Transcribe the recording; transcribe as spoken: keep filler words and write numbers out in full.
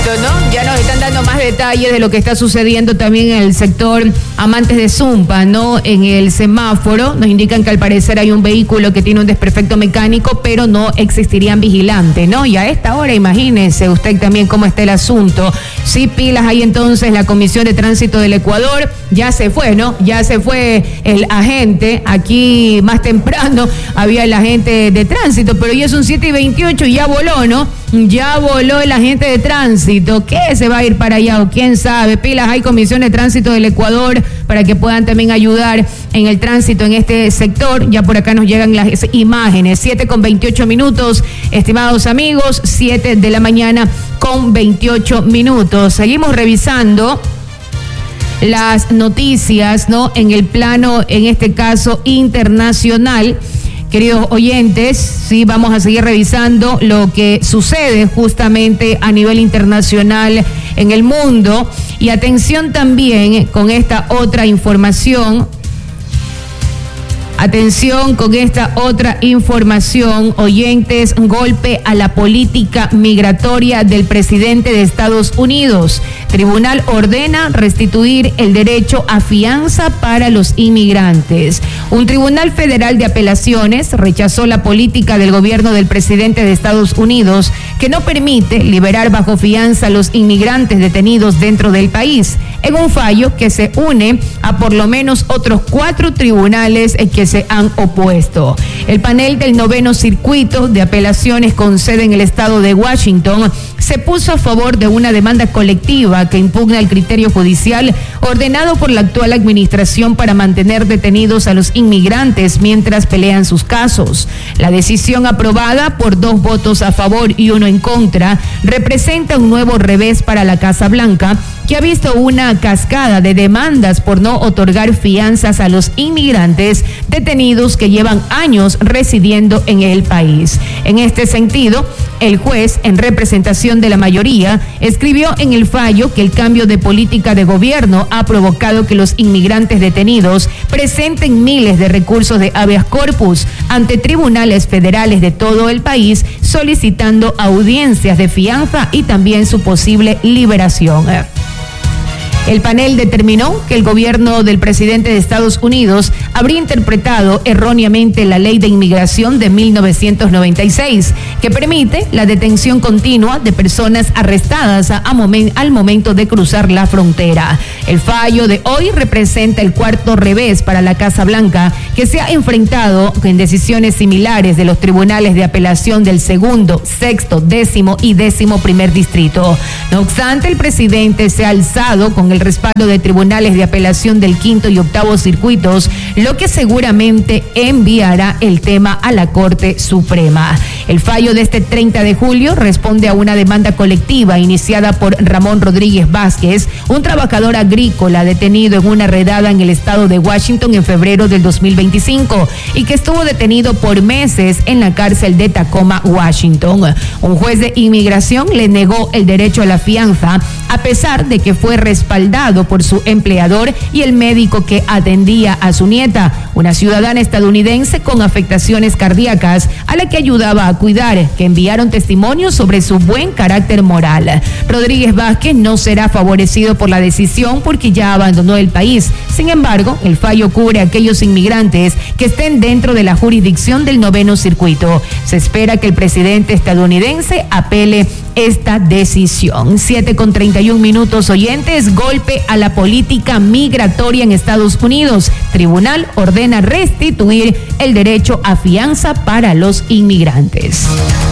Exacto, ¿no? Ya nos están dando más detalles de lo que está sucediendo también en el sector Amantes de Zumpa, ¿no? En el semáforo nos indican que al parecer hay un vehículo que tiene un desperfecto mecánico, pero no existirían vigilantes, ¿no? Y a esta hora, imagínese usted también cómo está el asunto. Sí, pilas, ahí entonces la Comisión de Tránsito del Ecuador ya se fue, ¿no? Ya se fue el agente. Aquí más temprano había el agente de tránsito, pero ya son siete y veintiocho y ya voló, ¿no? Ya voló el agente de tránsito. ¿Qué se va a ir para allá o quién sabe? Pilas, hay Comisión de Tránsito del Ecuador para que puedan también ayudar en el tránsito en este sector. Ya por acá nos llegan las imágenes. siete con veintiocho minutos, estimados amigos, siete de la mañana con veintiocho minutos. Seguimos revisando las noticias, ¿no? En el plano, en este caso, internacional. Queridos oyentes, sí, vamos a seguir revisando lo que sucede justamente a nivel internacional en el mundo. Y atención también con esta otra información. Atención con esta otra información, oyentes, golpe a la política migratoria del presidente de Estados Unidos. Tribunal ordena restituir el derecho a fianza para los inmigrantes. Un tribunal federal de apelaciones rechazó la política del gobierno del presidente de Estados Unidos que no permite liberar bajo fianza a los inmigrantes detenidos dentro del país, en un fallo que se une a por lo menos otros cuatro tribunales que se han opuesto. El panel del noveno circuito de apelaciones con sede en el estado de Washington se puso a favor de una demanda colectiva que impugna el criterio judicial ordenado por la actual administración para mantener detenidos a los inmigrantes mientras pelean sus casos. La decisión, aprobada por dos votos a favor y uno en contra, representa un nuevo revés para la Casa Blanca, que ha visto una cascada de demandas por no otorgar fianzas a los inmigrantes detenidos que llevan años residiendo en el país. En este sentido, el juez, en representación de la mayoría, escribió en el fallo que el cambio de política de gobierno ha provocado que los inmigrantes detenidos presenten miles de recursos de habeas corpus ante tribunales federales de todo el país, solicitando audiencias de fianza y también su posible liberación. El panel determinó que el gobierno del presidente de Estados Unidos habría interpretado erróneamente la ley de inmigración de mil novecientos noventa y seis, que permite la detención continua de personas arrestadas a momen- al momento de cruzar la frontera. El fallo de hoy representa el cuarto revés para la Casa Blanca, que se ha enfrentado en decisiones similares de los tribunales de apelación del segundo, sexto, décimo y décimo primer distrito. No obstante, el presidente se ha alzado con el el respaldo de tribunales de apelación del quinto y octavo circuitos, lo que seguramente enviará el tema a la Corte Suprema. El fallo de este treinta de julio responde a una demanda colectiva iniciada por Ramón Rodríguez Vázquez, un trabajador agrícola detenido en una redada en el estado de Washington en febrero del dos mil veinticinco y que estuvo detenido por meses en la cárcel de Tacoma, Washington. Un juez de inmigración le negó el derecho a la fianza a pesar de que fue respaldado por su empleador y el médico que atendía a su nieta, una ciudadana estadounidense con afectaciones cardíacas a la que ayudaba a cuidar, que enviaron testimonios sobre su buen carácter moral. Rodríguez Vázquez no será favorecido por la decisión porque ya abandonó el país. Sin embargo, el fallo cubre a aquellos inmigrantes que estén dentro de la jurisdicción del noveno circuito. Se espera que el presidente estadounidense apele esta decisión. siete con treinta y un minutos, oyentes. Golpe a la política migratoria en Estados Unidos. Tribunal ordena restituir el derecho a fianza para los inmigrantes.